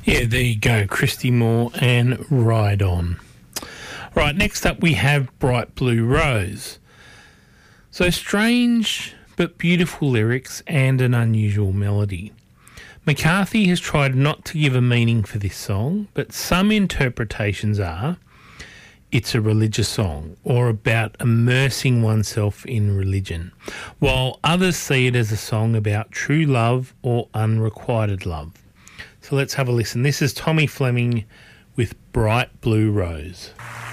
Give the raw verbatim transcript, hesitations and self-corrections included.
Yeah, there you go, Christy Moore and Ride On. Right, next up we have Bright Blue Rose. So strange but beautiful lyrics and an unusual melody. McCarthy has tried not to give a meaning for this song, but some interpretations are it's a religious song or about immersing oneself in religion, while others see it as a song about true love or unrequited love. So let's have a listen. This is Tommy Fleming with Bright Blue Rose.